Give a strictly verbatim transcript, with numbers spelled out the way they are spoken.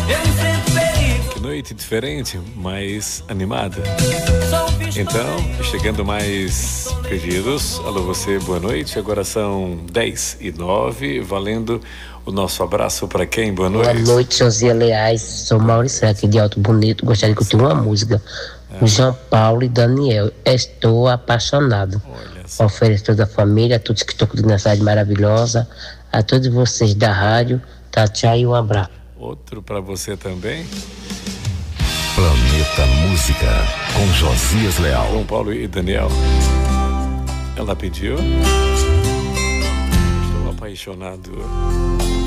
Que noite diferente, mais animada. Então, chegando mais pedidos. Alô, você, boa noite. Agora são dez e nove, valendo o nosso abraço para quem? Boa noite. Boa noite, Josia Leais. Sou Maurício aqui de Alto Bonito. Gostaria de curtir uma música. É. João Paulo e Daniel. Estou apaixonado. Ofereço toda a família, a todos que estão curtindo essa rádio maravilhosa, a todos vocês da rádio. Tá, tchau e um abraço. Outro para você também. Planeta Música com Josias Leal. João Paulo e Daniel. Ela pediu. Estou apaixonado.